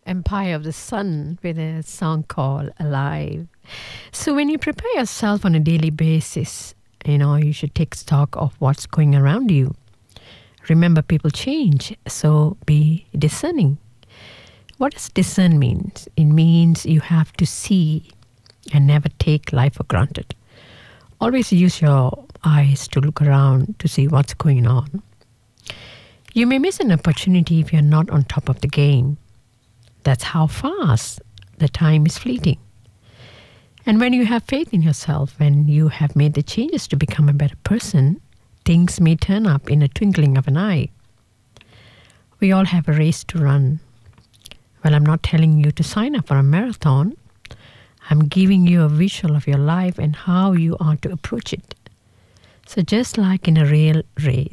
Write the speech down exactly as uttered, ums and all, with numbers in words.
Empire of the Sun with a song called Alive. So when you prepare yourself on a daily basis, you know, you should take stock of what's going around you. Remember, people change, so be discerning. What does discern mean? It means you have to see and never take life for granted. Always use your eyes to look around to see what's going on. You may miss an opportunity if you're not on top of the game. That's how fast the time is fleeting. And when you have faith in yourself, when you have made the changes to become a better person, things may turn up in a twinkling of an eye. We all have a race to run. Well, I'm not telling you to sign up for a marathon. I'm giving you a visual of your life and how you are to approach it. So just like in a real race,